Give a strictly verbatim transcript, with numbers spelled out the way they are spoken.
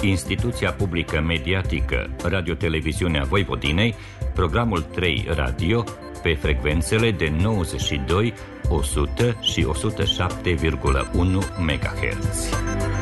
Instituția publică mediatică Radio-Televiziunea Voivodinei, programul trei Radio, pe frecvențele de nouăzeci și doi, o sută și o sută șapte virgulă unu megahertz.